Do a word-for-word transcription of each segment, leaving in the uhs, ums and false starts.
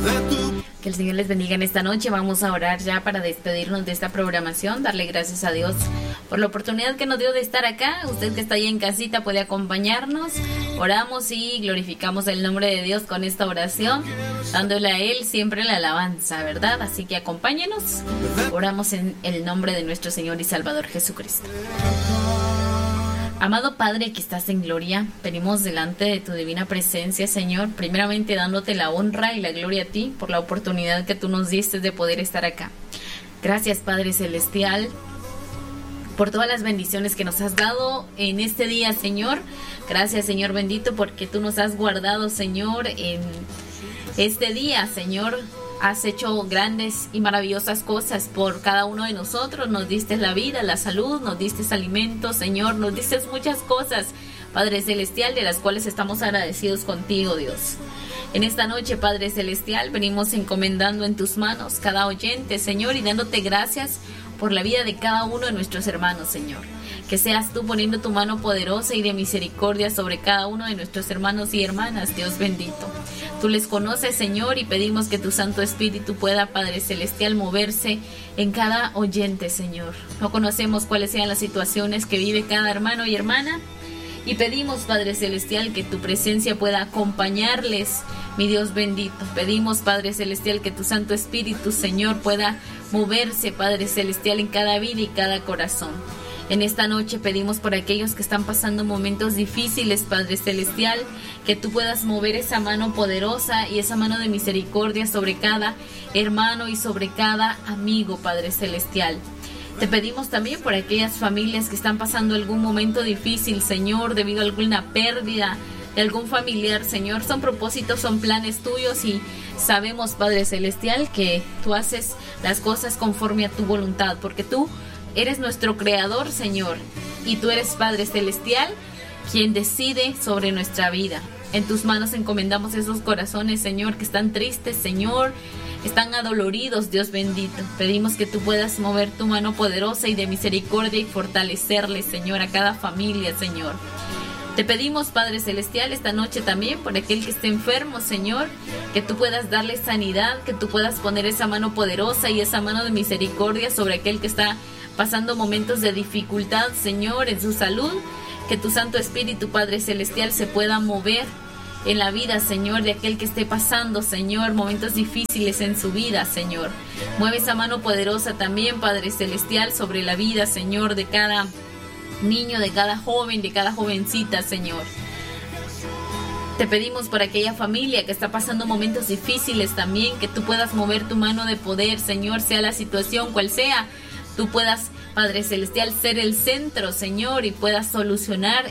Que el Señor les bendiga en esta noche. Vamos a orar ya para despedirnos de esta programación, darle gracias a Dios por la oportunidad que nos dio de estar acá. Usted que está ahí en casita puede acompañarnos. Oramos y glorificamos el nombre de Dios con esta oración, dándole a Él siempre la alabanza, ¿verdad? Así que acompáñenos. Oramos en el nombre de nuestro Señor y Salvador Jesucristo. Amado Padre que estás en gloria, venimos delante de tu divina presencia, Señor, primeramente dándote la honra y la gloria a ti por la oportunidad que tú nos diste de poder estar acá. Gracias, Padre Celestial, por todas las bendiciones que nos has dado en este día, Señor. Gracias, Señor bendito, porque tú nos has guardado, Señor, en este día, Señor. Has hecho grandes y maravillosas cosas por cada uno de nosotros. Nos diste la vida, la salud, nos diste alimentos, Señor. Nos diste muchas cosas, Padre Celestial, de las cuales estamos agradecidos contigo, Dios. En esta noche, Padre Celestial, venimos encomendando en tus manos cada oyente, Señor, y dándote gracias por la vida de cada uno de nuestros hermanos, Señor. Que seas tú poniendo tu mano poderosa y de misericordia sobre cada uno de nuestros hermanos y hermanas, Dios bendito. Tú les conoces, Señor, y pedimos que tu Santo Espíritu pueda, Padre Celestial, moverse en cada oyente, Señor. No conocemos cuáles sean las situaciones que vive cada hermano y hermana, y pedimos, Padre Celestial, que tu presencia pueda acompañarles, mi Dios bendito. Pedimos, Padre Celestial, que tu Santo Espíritu, Señor, pueda moverse, Padre Celestial, en cada vida y cada corazón. En esta noche pedimos por aquellos que están pasando momentos difíciles, Padre Celestial, que tú puedas mover esa mano poderosa y esa mano de misericordia sobre cada hermano y sobre cada amigo, Padre Celestial. Te pedimos también por aquellas familias que están pasando algún momento difícil, Señor, debido a alguna pérdida de algún familiar, Señor. Son propósitos, son planes tuyos y sabemos, Padre Celestial, que tú haces las cosas conforme a tu voluntad, porque tú eres nuestro creador, Señor, y tú eres, Padre Celestial, quien decide sobre nuestra vida. En tus manos encomendamos esos corazones, Señor, que están tristes, Señor, están adoloridos, Dios bendito. Pedimos que tú puedas mover tu mano poderosa y de misericordia y fortalecerles, Señor, a cada familia, Señor. Te pedimos, Padre Celestial, esta noche también por aquel que esté enfermo, Señor, que tú puedas darle sanidad, que tú puedas poner esa mano poderosa y esa mano de misericordia sobre aquel que está pasando momentos de dificultad, Señor, en su salud. Que tu Santo Espíritu, Padre Celestial, se pueda mover en la vida, Señor, de aquel que esté pasando, Señor, momentos difíciles en su vida, Señor. Mueve esa mano poderosa también, Padre Celestial, sobre la vida, Señor, de cada niño, de cada joven, de cada jovencita, Señor. Te pedimos por aquella familia que está pasando momentos difíciles también, que tú puedas mover tu mano de poder, Señor, sea la situación cual sea. Tú puedas, Padre Celestial, ser el centro, Señor, y puedas solucionar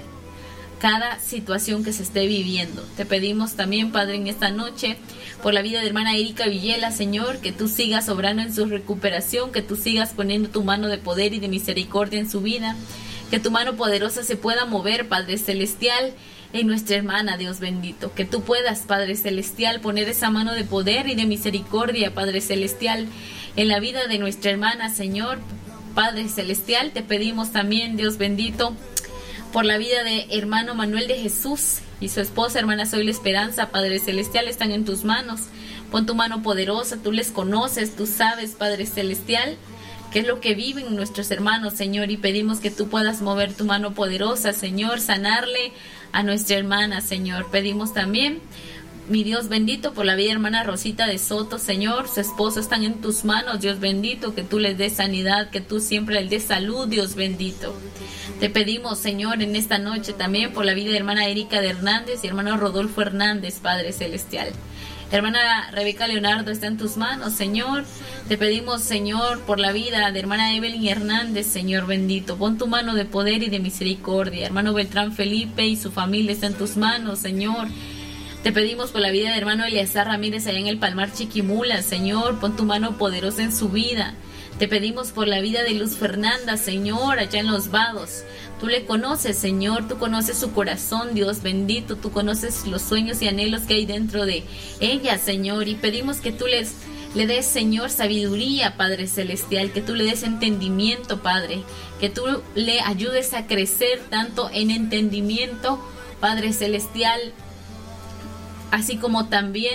cada situación que se esté viviendo. Te pedimos también, Padre, en esta noche, por la vida de hermana Erika Villela, Señor, que tú sigas obrando en su recuperación, que tú sigas poniendo tu mano de poder y de misericordia en su vida, que tu mano poderosa se pueda mover, Padre Celestial, en nuestra hermana, Dios bendito. Que tú puedas, Padre Celestial, poner esa mano de poder y de misericordia, Padre Celestial, en la vida de nuestra hermana, Señor. Padre Celestial, te pedimos también, Dios bendito, por la vida de hermano Manuel de Jesús y su esposa, hermana Soy la Esperanza. Padre Celestial, están en tus manos. Pon tu mano poderosa, tú les conoces, tú sabes, Padre Celestial, qué es lo que viven nuestros hermanos, Señor, y pedimos que tú puedas mover tu mano poderosa, Señor, sanarle a nuestra hermana, Señor. Pedimos también, mi Dios bendito, por la vida de hermana Rosita de Soto, Señor, su esposo, están en tus manos, Dios bendito, que tú les des sanidad, que tú siempre les des salud, Dios bendito. Te pedimos, Señor, en esta noche también por la vida de hermana Erika de Hernández y hermano Rodolfo Hernández, Padre Celestial. Hermana Rebeca Leonardo está en tus manos, Señor. Te pedimos, Señor, por la vida de hermana Evelyn Hernández, Señor bendito. Pon tu mano de poder y de misericordia. Hermano Beltrán Felipe y su familia está en tus manos, Señor. Te pedimos por la vida de hermano Eleazar Ramírez allá en el Palmar Chiquimula, Señor. Pon tu mano poderosa en su vida. Te pedimos por la vida de Luz Fernanda, Señor, allá en Los Vados. Tú le conoces, Señor, tú conoces su corazón, Dios bendito, tú conoces los sueños y anhelos que hay dentro de ella, Señor, y pedimos que tú les, le des, Señor, sabiduría, Padre Celestial, que tú le des entendimiento, Padre, que tú le ayudes a crecer tanto en entendimiento, Padre Celestial, así como también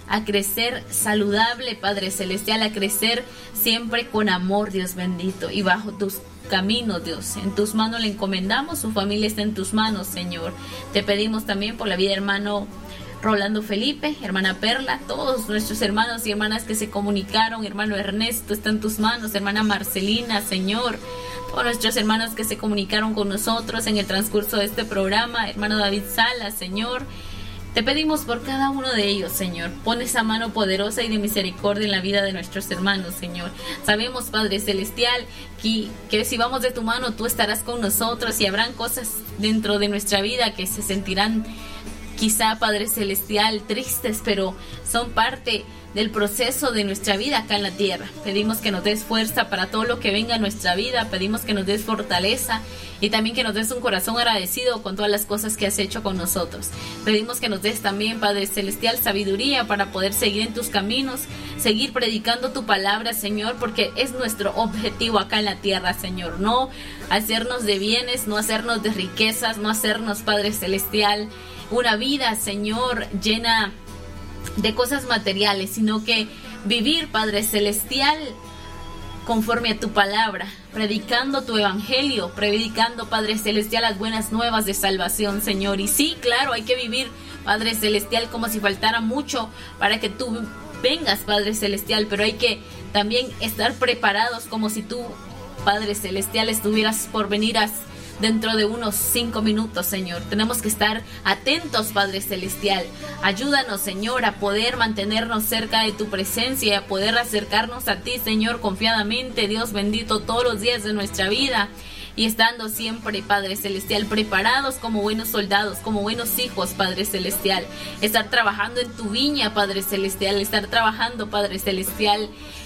a crecer saludable, Padre Celestial, a crecer siempre con amor, Dios bendito, y bajo tus caminos, Dios. En tus manos le encomendamos, su familia está en tus manos, Señor. Te pedimos también por la vida, hermano Rolando Felipe, hermana Perla, todos nuestros hermanos y hermanas que se comunicaron, hermano Ernesto, está en tus manos, hermana Marcelina, Señor, todos nuestros hermanos que se comunicaron con nosotros en el transcurso de este programa, hermano David Salas, Señor. Te pedimos por cada uno de ellos, Señor. Pon esa mano poderosa y de misericordia en la vida de nuestros hermanos, Señor. Sabemos, Padre Celestial, que, que si vamos de tu mano, tú estarás con nosotros y habrán cosas dentro de nuestra vida que se sentirán quizá, Padre Celestial, tristes, pero son parte del proceso de nuestra vida acá en la tierra. Pedimos que nos des fuerza para todo lo que venga en nuestra vida, pedimos que nos des fortaleza y también que nos des un corazón agradecido con todas las cosas que has hecho con nosotros. Pedimos que nos des también, Padre Celestial, sabiduría para poder seguir en tus caminos, seguir predicando tu palabra, Señor, porque es nuestro objetivo acá en la tierra, Señor, no hacernos de bienes, no hacernos de riquezas, no hacernos, Padre Celestial, una vida, Señor, llena de cosas materiales, sino que vivir, Padre Celestial, conforme a tu palabra, predicando tu evangelio, predicando, Padre Celestial, las buenas nuevas de salvación, Señor. Y sí, claro, hay que vivir, Padre Celestial, como si faltara mucho para que tú vengas, Padre Celestial, pero hay que también estar preparados como si tú, Padre Celestial, estuvieras por venir a dentro de unos cinco minutos, Señor. Tenemos que estar atentos, Padre Celestial. Ayúdanos, Señor, a poder mantenernos cerca de tu presencia y a poder acercarnos a ti, Señor, confiadamente, Dios bendito, todos los días de nuestra vida. Y estando siempre, Padre Celestial, preparados como buenos soldados, como buenos hijos, Padre Celestial. Estar trabajando en tu viña, Padre Celestial. Estar trabajando, Padre Celestial,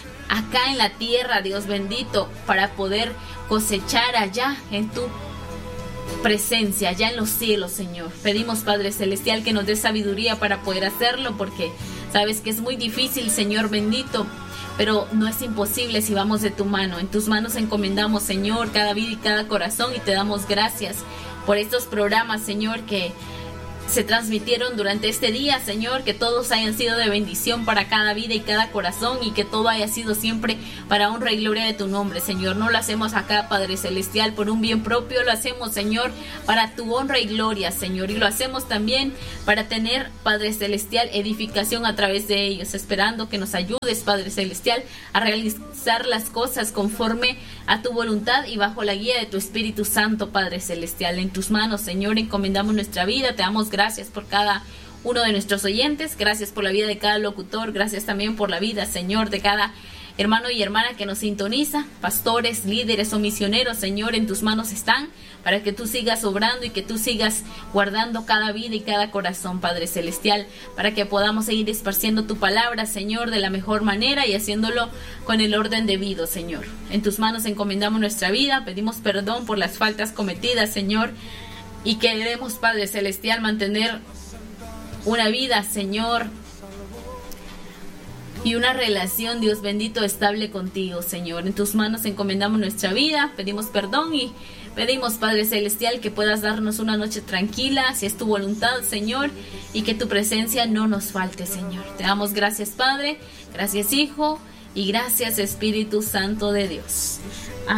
acá en la tierra, Dios bendito, para poder cosechar allá en tu presencia, allá en los cielos, Señor. Pedimos, Padre Celestial, que nos dé sabiduría para poder hacerlo, porque sabes que es muy difícil, Señor bendito, pero no es imposible si vamos de tu mano. En tus manos encomendamos, Señor, cada vida y cada corazón, y te damos gracias por estos programas, Señor, que se transmitieron durante este día, Señor, que todos hayan sido de bendición para cada vida y cada corazón, y que todo haya sido siempre para honra y gloria de tu nombre, Señor. No lo hacemos acá, Padre Celestial, por un bien propio, lo hacemos, Señor, para tu honra y gloria, Señor, y lo hacemos también para tener, Padre Celestial, edificación a través de ellos, esperando que nos ayudes, Padre Celestial, a realizar las cosas conforme a tu voluntad y bajo la guía de tu Espíritu Santo, Padre Celestial. En tus manos, Señor, encomendamos nuestra vida. Te damos gracias por cada uno de nuestros oyentes, gracias por la vida de cada locutor, gracias también por la vida, Señor, de cada hermano y hermana que nos sintoniza, pastores, líderes o misioneros, Señor, en tus manos están, para que tú sigas obrando y que tú sigas guardando cada vida y cada corazón, Padre Celestial, para que podamos seguir esparciendo tu palabra, Señor, de la mejor manera y haciéndolo con el orden debido, Señor. En tus manos encomendamos nuestra vida, pedimos perdón por las faltas cometidas, Señor, y queremos, Padre Celestial, mantener una vida, Señor, y una relación, Dios bendito, estable contigo, Señor. En tus manos encomendamos nuestra vida, pedimos perdón y pedimos, Padre Celestial, que puedas darnos una noche tranquila, si es tu voluntad, Señor, y que tu presencia no nos falte, Señor. Te damos gracias, Padre, gracias, Hijo, y gracias, Espíritu Santo de Dios.